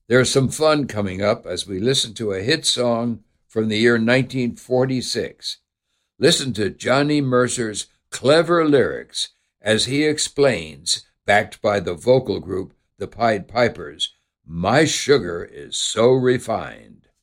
There's some fun coming up as we listen to a hit song from the year 1946. Listen to Johnny Mercer's clever lyrics as he explains, backed by the vocal group, the Pied Pipers, "My sugar is so refined."